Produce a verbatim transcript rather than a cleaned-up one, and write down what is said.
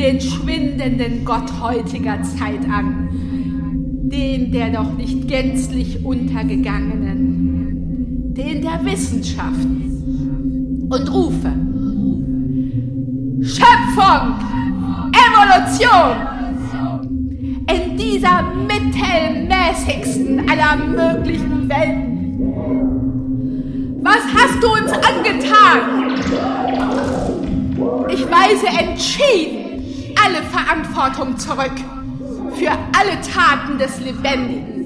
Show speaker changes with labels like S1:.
S1: den schwindenden Gott heutiger Zeit an, den der doch nicht gänzlich untergegangenen, den der Wissenschaften, und rufe: Schöpfung, Evolution! In dieser mittelmäßigsten aller möglichen Welten. Was hast du uns angetan? Ich weise entschieden alle Verantwortung zurück für alle Taten des Lebendigen.